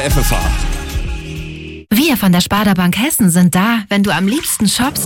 FFH. Wir von der Sparda Bank Hessen sind da, wenn du am liebsten shoppst,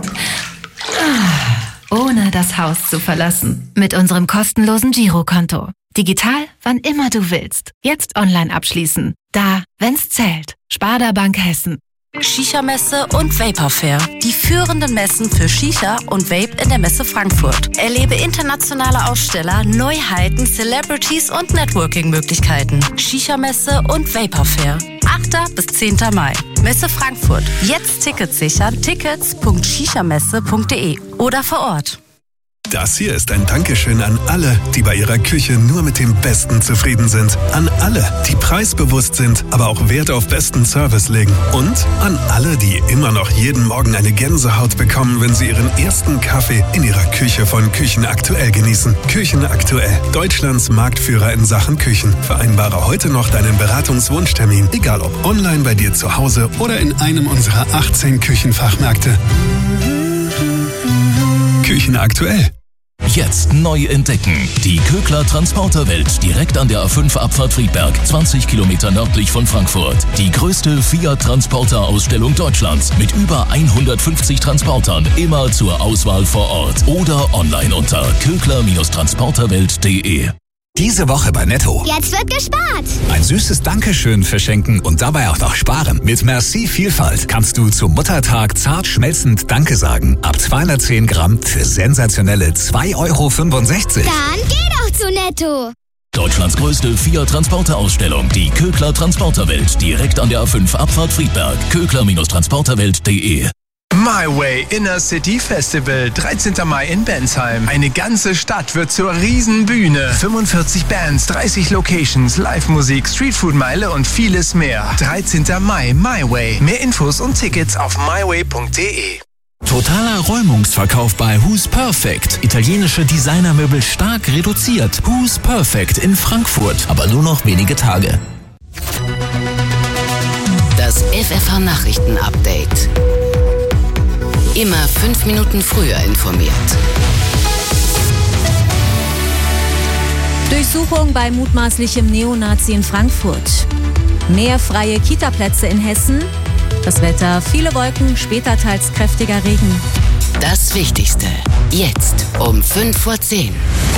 ohne das Haus zu verlassen. Mit unserem kostenlosen Girokonto. Digital, wann immer du willst. Jetzt online abschließen. Da, wenn's zählt. Sparda Bank Hessen. Shisha-Messe und Vapor Fair. Die führenden Messen für Shisha und Vape in der Messe Frankfurt. Erlebe internationale Aussteller, Neuheiten, Celebrities und Networking-Möglichkeiten. Shisha-Messe und Vapor Fair. 8. bis 10. Mai. Messe Frankfurt. Jetzt Tickets sichern. tickets.shishamesse.de oder vor Ort. Das hier ist ein Dankeschön an alle, die bei ihrer Küche nur mit dem Besten zufrieden sind. An alle, die preisbewusst sind, aber auch Wert auf besten Service legen. Und an alle, die immer noch jeden Morgen eine Gänsehaut bekommen, wenn sie ihren ersten Kaffee in ihrer Küche von Küchenaktuell genießen. Küchenaktuell, Deutschlands Marktführer in Sachen Küchen. Vereinbare heute noch deinen Beratungswunschtermin, egal ob online bei dir zu Hause oder in einem unserer 18 Küchenfachmärkte. Küchenaktuell. Jetzt neu entdecken. Die Kögler Transporterwelt direkt an der A5 Abfahrt Friedberg, 20 Kilometer nördlich von Frankfurt. Die größte Fiat-Transporter-Ausstellung Deutschlands mit über 150 Transportern, immer zur Auswahl vor Ort oder online unter kögler-transporterwelt.de. Diese Woche bei Netto. Jetzt wird gespart. Ein süßes Dankeschön verschenken und dabei auch noch sparen. Mit Merci Vielfalt kannst du zum Muttertag zart schmelzend Danke sagen. Ab 210 Gramm für sensationelle 2,65 €. Dann geh doch zu Netto. Deutschlands größte Fiat-Transporter-Ausstellung, die Kögler Transporterwelt, direkt an der A5 Abfahrt Friedberg. kögler-transporterwelt.de. My Way Inner City Festival, 13. Mai in Bensheim. Eine ganze Stadt wird zur Riesenbühne. 45 Bands, 30 Locations, Live-Musik, Streetfood-Meile und vieles mehr. 13. Mai, My Way. Mehr Infos und Tickets auf myway.de. Totaler Räumungsverkauf bei Who's Perfect. Italienische Designermöbel stark reduziert. Who's Perfect in Frankfurt. Aber nur noch wenige Tage. Das FFH Nachrichten-Update. Immer 5 Minuten früher informiert. Durchsuchung bei mutmaßlichem Neonazi in Frankfurt. Mehr freie Kita-Plätze in Hessen. Das Wetter, viele Wolken, später teils kräftiger Regen. Das Wichtigste, jetzt um 5:10 Uhr.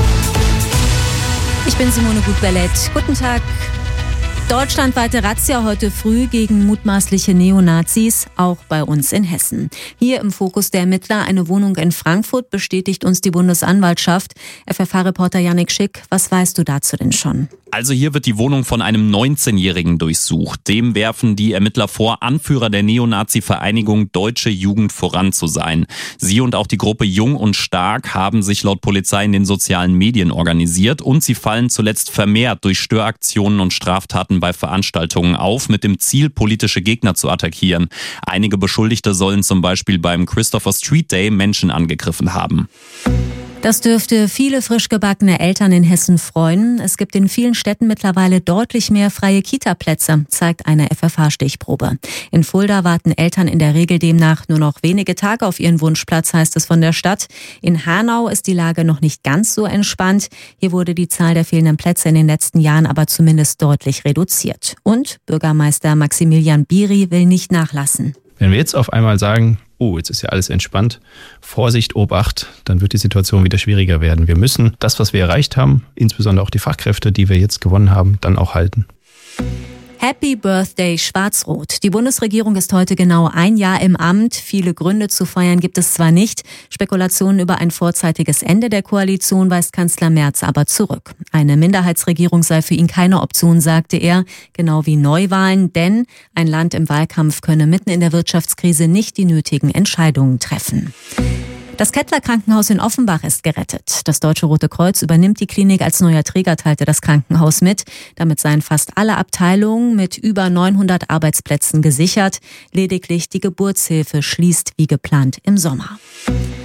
Ich bin Simone Gut-Bellett. Guten Tag. Deutschlandweite Razzia heute früh gegen mutmaßliche Neonazis, auch bei uns in Hessen. Hier im Fokus der Ermittler eine Wohnung in Frankfurt, bestätigt uns die Bundesanwaltschaft. FFH-Reporter Yannick Schick, was weißt du dazu denn schon? Also hier wird die Wohnung von einem 19-Jährigen durchsucht. Dem werfen die Ermittler vor, Anführer der Neonazi-Vereinigung Deutsche Jugend voran zu sein. Sie und auch die Gruppe Jung und Stark haben sich laut Polizei in den sozialen Medien organisiert und sie fallen zuletzt vermehrt durch Störaktionen und Straftaten bei Veranstaltungen auf, mit dem Ziel, politische Gegner zu attackieren. Einige Beschuldigte sollen zum Beispiel beim Christopher Street Day Menschen angegriffen haben. Das dürfte viele frisch gebackene Eltern in Hessen freuen. Es gibt in vielen Städten mittlerweile deutlich mehr freie Kita-Plätze, zeigt eine FFH-Stichprobe. In Fulda warten Eltern in der Regel demnach nur noch wenige Tage auf ihren Wunschplatz, heißt es von der Stadt. In Hanau ist die Lage noch nicht ganz so entspannt. Hier wurde die Zahl der fehlenden Plätze in den letzten Jahren aber zumindest deutlich reduziert. Und Bürgermeister Maximilian Biri will nicht nachlassen. Wenn wir jetzt auf einmal sagen, oh, jetzt ist ja alles entspannt, Vorsicht, Obacht, dann wird die Situation wieder schwieriger werden. Wir müssen das, was wir erreicht haben, insbesondere auch die Fachkräfte, die wir jetzt gewonnen haben, dann auch halten. Happy Birthday Schwarz-Rot. Die Bundesregierung ist heute genau 1 Jahr im Amt. Viele Gründe zu feiern gibt es zwar nicht. Spekulationen über ein vorzeitiges Ende der Koalition weist Kanzler Merz aber zurück. Eine Minderheitsregierung sei für ihn keine Option, sagte er, genau wie Neuwahlen, denn ein Land im Wahlkampf könne mitten in der Wirtschaftskrise nicht die nötigen Entscheidungen treffen. Das Kettler-Krankenhaus in Offenbach ist gerettet. Das Deutsche Rote Kreuz übernimmt die Klinik als neuer Träger, teilte das Krankenhaus mit. Damit seien fast alle Abteilungen mit über 900 Arbeitsplätzen gesichert. Lediglich die Geburtshilfe schließt wie geplant im Sommer.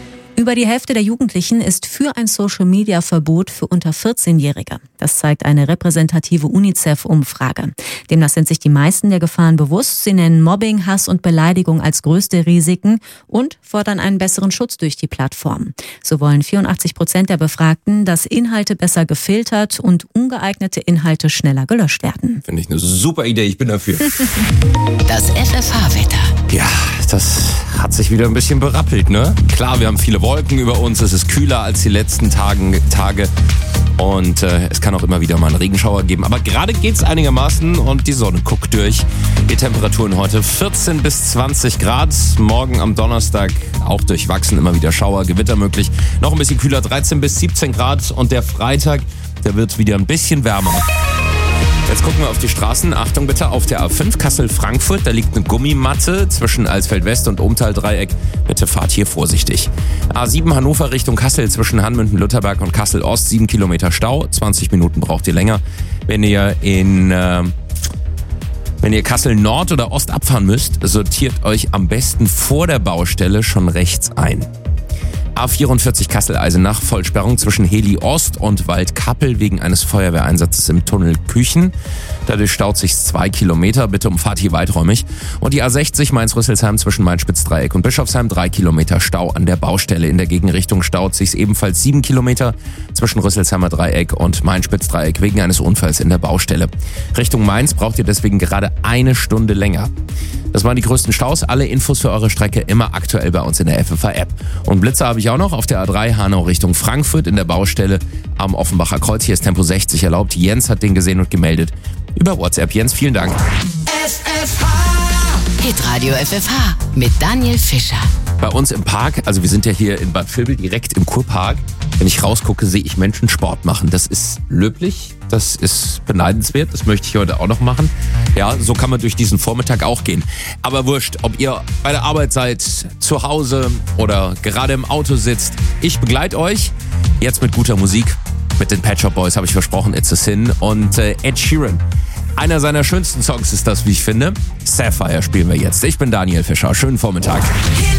Über die Hälfte der Jugendlichen ist für ein Social-Media-Verbot für unter 14-Jährige. Das zeigt eine repräsentative UNICEF-Umfrage. Demnach sind sich die meisten der Gefahren bewusst. Sie nennen Mobbing, Hass und Beleidigung als größte Risiken und fordern einen besseren Schutz durch die Plattform. So wollen 84% der Befragten, dass Inhalte besser gefiltert und ungeeignete Inhalte schneller gelöscht werden. Finde ich eine super Idee, ich bin dafür. Das FFH-Wetter. Ja, das hat sich wieder ein bisschen berappelt, ne? Klar, wir haben viele Wolken über uns, es ist kühler als die letzten Tage und es kann auch immer wieder mal einen Regenschauer geben. Aber gerade geht's einigermaßen und die Sonne guckt durch. Die Temperaturen heute 14 bis 20 Grad, morgen am Donnerstag auch durchwachsen, immer wieder Schauer, Gewitter möglich. Noch ein bisschen kühler, 13 bis 17 Grad und der Freitag, der wird wieder ein bisschen wärmer. Jetzt gucken wir auf die Straßen. Achtung bitte, auf der A5 Kassel-Frankfurt, da liegt eine Gummimatte zwischen Alsfeld-West und Umtal-Dreieck. Bitte fahrt hier vorsichtig. A7 Hannover Richtung Kassel zwischen Hanmünden-Lutherberg und Kassel-Ost, 7 Kilometer Stau. 20 Minuten braucht ihr länger. Wenn ihr Kassel Nord oder Ost abfahren müsst, sortiert euch am besten vor der Baustelle schon rechts ein. A44 Kassel-Eisenach, Vollsperrung zwischen Heli Ost und Waldkappel wegen eines Feuerwehreinsatzes im Tunnel Küchen. Dadurch staut sich 2 Kilometer, bitte umfahrt hier weiträumig. Und die A60 Mainz-Rüsselsheim zwischen Main-Spitz-Dreieck und Bischofsheim, 3 Kilometer Stau an der Baustelle. In der Gegenrichtung staut sich ebenfalls 7 Kilometer zwischen Rüsselsheimer Dreieck und Main-Spitz-Dreieck wegen eines Unfalls in der Baustelle. Richtung Mainz braucht ihr deswegen gerade 1 Stunde länger. Das waren die größten Staus. Alle Infos für eure Strecke immer aktuell bei uns in der FFH-App. Und Blitzer habe ich auch noch auf der A3 Hanau Richtung Frankfurt in der Baustelle am Offenbacher Kreuz. Hier ist Tempo 60 erlaubt. Jens hat den gesehen und gemeldet über WhatsApp. Jens, vielen Dank. FFH. Hitradio FFH mit Daniel Fischer. Bei uns im Park, also wir sind ja hier in Bad Vilbel direkt im Kurpark. Wenn ich rausgucke, sehe ich Menschen Sport machen. Das ist löblich, das ist beneidenswert, das möchte ich heute auch noch machen. Ja, so kann man durch diesen Vormittag auch gehen. Aber wurscht, ob ihr bei der Arbeit seid, zu Hause oder gerade im Auto sitzt. Ich begleite euch jetzt mit guter Musik. Mit den Pet Shop Boys habe ich versprochen, It's a Sin. Und Ed Sheeran. Einer seiner schönsten Songs ist das, wie ich finde. Sapphire spielen wir jetzt. Ich bin Daniel Fischer. Schönen Vormittag.